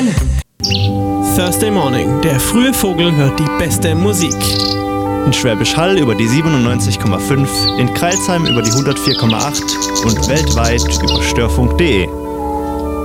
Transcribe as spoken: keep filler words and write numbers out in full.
Thursday Morning, der frühe Vogel hört die beste Musik. In Schwäbisch Hall über die siebenundneunzig Komma fünf, in Crailsheim über die hundertvier Komma acht und weltweit über störfunk punkt de.